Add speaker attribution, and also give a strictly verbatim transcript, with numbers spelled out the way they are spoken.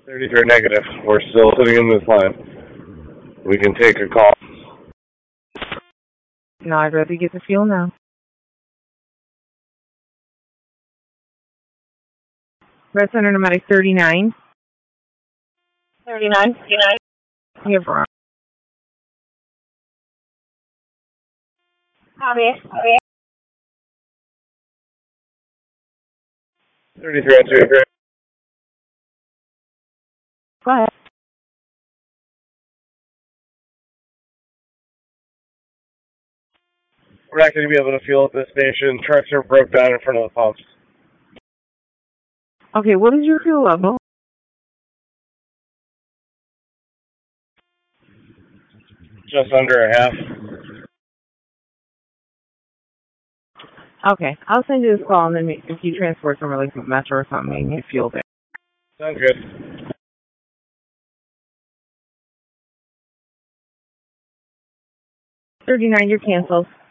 Speaker 1: thirty-three negative. We're still sitting in this line. We can take a call.
Speaker 2: No, I'd rather get the fuel now. Red Center pneumatic thirty-nine.
Speaker 3: thirty-nine, thirty-nine.
Speaker 2: Here for
Speaker 3: Copy, copy.
Speaker 1: thirty-three on two.
Speaker 2: Go ahead.
Speaker 1: We're not going to be able to fuel at this station. Trucks are broke down in front of the pumps.
Speaker 2: Okay, what is your fuel level?
Speaker 1: Just under a half.
Speaker 2: Okay, I'll send you this call, and then if you transport from like Metro or something, you get fuel there.
Speaker 1: Sounds good.
Speaker 2: thirty-nine, you're canceled.